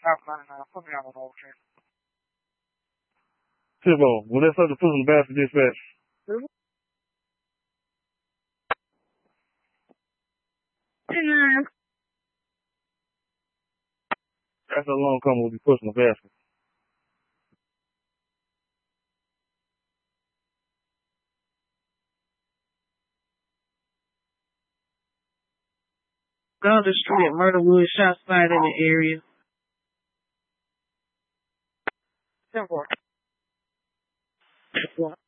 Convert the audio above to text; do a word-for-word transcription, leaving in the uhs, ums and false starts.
South ninety-nine. Put me on an old train. Tibbo, will that subject put in the basket dispatch? Mm-hmm. That's how long come will be pushed in the basket. Down the street, Murderwood, shots fired in the area. ten four. What?